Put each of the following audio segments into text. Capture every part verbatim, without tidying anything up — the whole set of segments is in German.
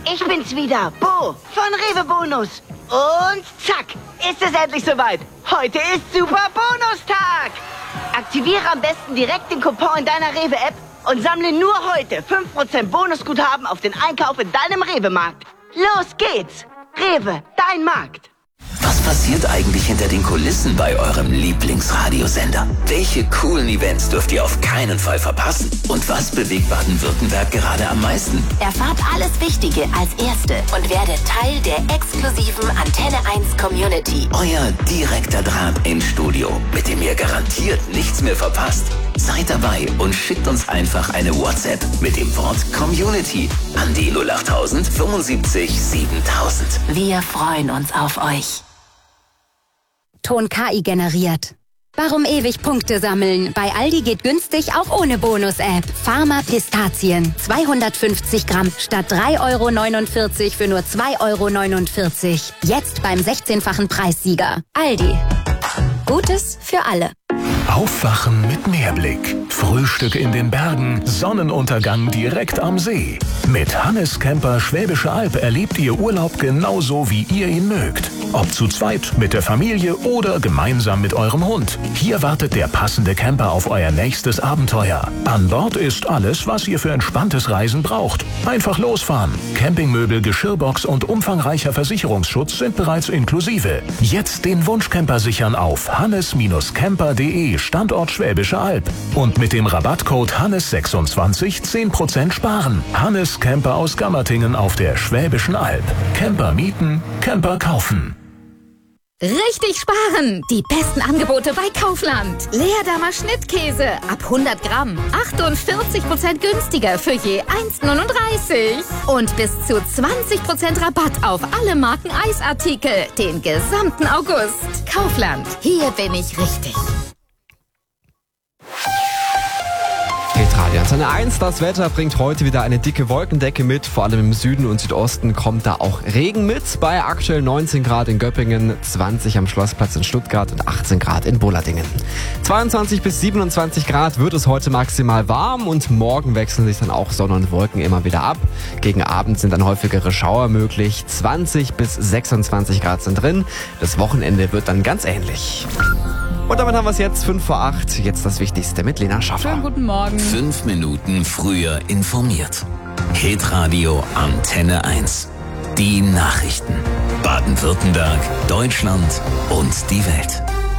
Ich bin's wieder, Bo von Rewe Bonus. Und zack, ist es endlich soweit. Heute ist Super Bonustag. Aktiviere am besten direkt den Coupon in deiner Rewe-App und sammle nur heute fünf Prozent Bonusguthaben auf den Einkauf in deinem Rewe-Markt. Los geht's. Rewe, dein Markt. Was passiert eigentlich hinter den Kulissen bei eurem Lieblingsradiosender? Welche coolen Events dürft ihr auf keinen Fall verpassen? Und was bewegt Baden-Württemberg gerade am meisten? Erfahrt alles Wichtige als Erste und werdet Teil der exklusiven Antenne eins Community. Euer direkter Draht ins Studio, mit dem ihr garantiert nichts mehr verpasst. Seid dabei und schickt uns einfach eine WhatsApp mit dem Wort Community an die null acht null null fünfundsiebzig siebentausend. Wir freuen uns auf euch. Ton K I generiert. Warum ewig Punkte sammeln? Bei Aldi geht günstig auch ohne Bonus-App. Pharma Pistazien. zweihundertfünfzig Gramm statt drei Euro neunundvierzig für nur zwei Euro neunundvierzig. Jetzt beim sechzehnfachen Preissieger. Aldi. Gutes für alle. Aufwachen mit Meerblick. Frühstück in den Bergen, Sonnenuntergang direkt am See. Mit Hannes Camper Schwäbische Alb erlebt ihr Urlaub genauso, wie ihr ihn mögt. Ob zu zweit, mit der Familie oder gemeinsam mit eurem Hund. Hier wartet der passende Camper auf euer nächstes Abenteuer. An Bord ist alles, was ihr für entspanntes Reisen braucht. Einfach losfahren. Campingmöbel, Geschirrbox und umfangreicher Versicherungsschutz sind bereits inklusive. Jetzt den Wunschcamper sichern auf hannes camper punkt de, Standort Schwäbische Alb. Und mit dem Rabattcode Hannes sechsundzwanzig zehn Prozent sparen. Hannes Camper aus Gammertingen auf der Schwäbischen Alb. Camper mieten, Camper kaufen. Richtig sparen! Die besten Angebote bei Kaufland. Leerdammer Schnittkäse ab hundert Gramm. achtundvierzig Prozent günstiger für je eins neununddreißig. Und bis zu zwanzig Prozent Rabatt auf alle Marken Eisartikel. Den gesamten August. Kaufland. Hier bin ich richtig. Radio Antenne eins, das Wetter bringt heute wieder eine dicke Wolkendecke mit. Vor allem im Süden und Südosten kommt da auch Regen mit. Bei aktuell neunzehn Grad in Göppingen, zwanzig am Schlossplatz in Stuttgart und achtzehn Grad in Bollardingen. zweiundzwanzig bis siebenundzwanzig Grad wird es heute maximal warm und morgen wechseln sich dann auch Sonne und Wolken immer wieder ab. Gegen Abend sind dann häufigere Schauer möglich. zwanzig bis sechsundzwanzig Grad sind drin. Das Wochenende wird dann ganz ähnlich. Und damit haben wir es jetzt, fünf vor acht. Jetzt das Wichtigste mit Lena Schaffer. Schönen guten Morgen. Fünf Minuten früher informiert. Hitradio Antenne eins. Die Nachrichten. Baden-Württemberg, Deutschland und die Welt.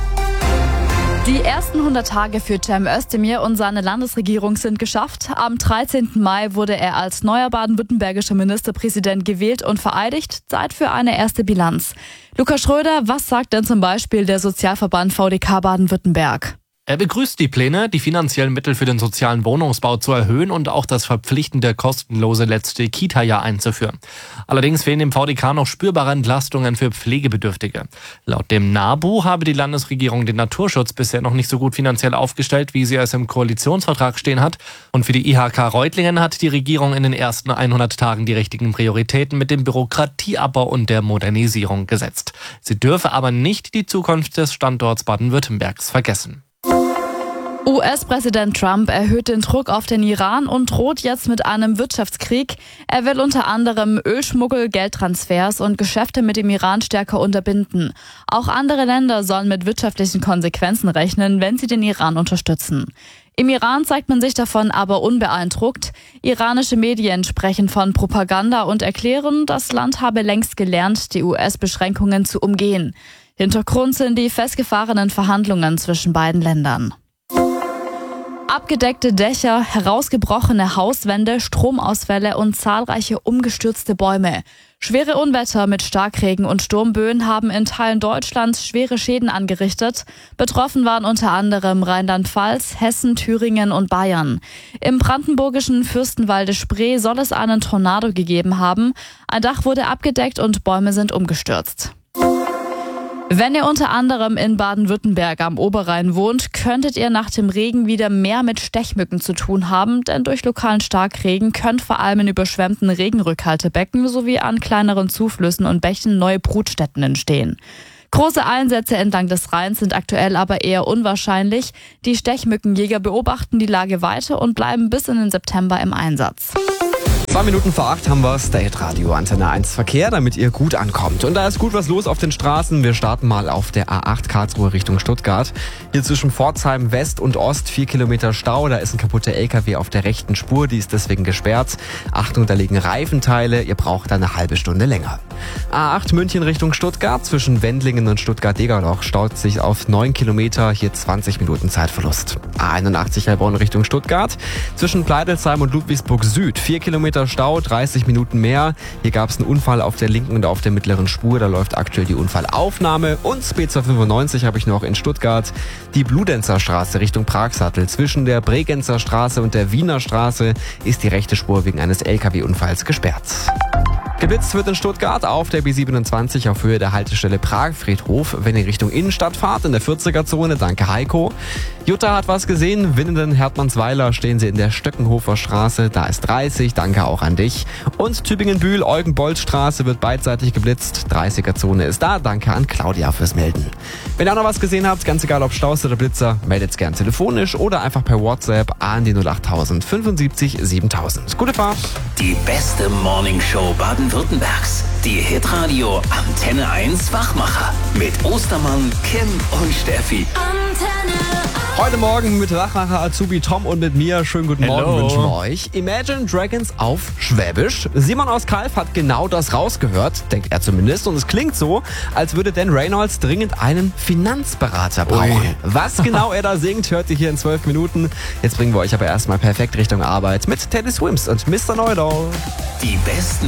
Die ersten hundert Tage für Cem Özdemir und seine Landesregierung sind geschafft. Am dreizehnten Mai wurde er als neuer baden-württembergischer Ministerpräsident gewählt und vereidigt. Zeit für eine erste Bilanz. Lukas Schröder, was sagt denn zum Beispiel der Sozialverband V D K Baden-Württemberg? Er begrüßt die Pläne, die finanziellen Mittel für den sozialen Wohnungsbau zu erhöhen und auch das verpflichtende kostenlose letzte Kita-Jahr einzuführen. Allerdings fehlen dem V D K noch spürbare Entlastungen für Pflegebedürftige. Laut dem NABU habe die Landesregierung den Naturschutz bisher noch nicht so gut finanziell aufgestellt, wie sie es im Koalitionsvertrag stehen hat. Und für die I H K Reutlingen hat die Regierung in den ersten hundert Tagen die richtigen Prioritäten mit dem Bürokratieabbau und der Modernisierung gesetzt. Sie dürfe aber nicht die Zukunft des Standorts Baden-Württembergs vergessen. U S-Präsident Trump erhöht den Druck auf den Iran und droht jetzt mit einem Wirtschaftskrieg. Er will unter anderem Ölschmuggel, Geldtransfers und Geschäfte mit dem Iran stärker unterbinden. Auch andere Länder sollen mit wirtschaftlichen Konsequenzen rechnen, wenn sie den Iran unterstützen. Im Iran zeigt man sich davon aber unbeeindruckt. Iranische Medien sprechen von Propaganda und erklären, das Land habe längst gelernt, die U S-Beschränkungen zu umgehen. Hintergrund sind die festgefahrenen Verhandlungen zwischen beiden Ländern. Abgedeckte Dächer, herausgebrochene Hauswände, Stromausfälle und zahlreiche umgestürzte Bäume. Schwere Unwetter mit Starkregen und Sturmböen haben in Teilen Deutschlands schwere Schäden angerichtet. Betroffen waren unter anderem Rheinland-Pfalz, Hessen, Thüringen und Bayern. Im brandenburgischen Fürstenwalde-Spree soll es einen Tornado gegeben haben. Ein Dach wurde abgedeckt und Bäume sind umgestürzt. Wenn ihr unter anderem in Baden-Württemberg am Oberrhein wohnt, könntet ihr nach dem Regen wieder mehr mit Stechmücken zu tun haben, denn durch lokalen Starkregen können vor allem in überschwemmten Regenrückhaltebecken sowie an kleineren Zuflüssen und Bächen neue Brutstätten entstehen. Große Einsätze entlang des Rheins sind aktuell aber eher unwahrscheinlich. Die Stechmückenjäger beobachten die Lage weiter und bleiben bis in den September im Einsatz. Zwei Minuten vor acht haben wir State Radio Antenne eins Verkehr, damit ihr gut ankommt. Und da ist gut was los auf den Straßen. Wir starten mal auf der A acht Karlsruhe Richtung Stuttgart. Hier zwischen Pforzheim West und Ost vier Kilometer Stau. Da ist ein kaputter L K W auf der rechten Spur, die ist deswegen gesperrt. Achtung, da liegen Reifenteile. Ihr braucht eine halbe Stunde länger. A acht München Richtung Stuttgart. Zwischen Wendlingen und Stuttgart-Degerloch staut sich auf neun Kilometer. Hier zwanzig Minuten Zeitverlust. A einundachtzig Heilbronn Richtung Stuttgart. Zwischen Pleidelsheim und Ludwigsburg Süd vier Kilometer Stau, dreißig Minuten mehr. Hier gab es einen Unfall auf der linken und auf der mittleren Spur. Da läuft aktuell die Unfallaufnahme. Und B zwei fünfundneunzig habe ich noch in Stuttgart. Die Bludenzer Straße Richtung Pragsattel. Zwischen der Bregenzer Straße und der Wiener Straße ist die rechte Spur wegen eines L K W-Unfalls gesperrt. Geblitzt wird in Stuttgart auf der B siebenundzwanzig auf Höhe der Haltestelle Prag-Friedhof, wenn ihr Richtung Innenstadt fahrt, in der vierziger-Zone. Danke Heiko. Jutta hat was gesehen. Winnenden-Hertmannsweiler stehen sie in der Stöckenhofer Straße. Da ist dreißig. Danke auch an dich. Und Tübingen-Bühl, Eugen-Bolz-Straße wird beidseitig geblitzt. dreißiger-Zone ist da. Danke an Claudia fürs Melden. Wenn ihr auch noch was gesehen habt, ganz egal ob Staus oder Blitzer, meldet's gern telefonisch oder einfach per WhatsApp an die null achttausend fünfundsiebzig siebentausend. Gute Fahrt. Die beste Morningshow Baden-Württembergs. Die Hitradio Antenne eins Wachmacher. Mit Ostermann, Kim und Steffi. Heute Morgen mit Wachmacher Azubi Tom und mit mir. Schönen guten Morgen Hello. wünschen wir euch. Imagine Dragons auf Schwäbisch. Simon aus Kalf hat genau das rausgehört, denkt er zumindest. Und es klingt so, als würde Dan Reynolds dringend einen Finanzberater brauchen. Ui. Was genau er da singt, hört ihr hier in zwölf Minuten. Jetzt bringen wir euch aber erstmal perfekt Richtung Arbeit mit Teddy Swims und Mister Neudau. Die besten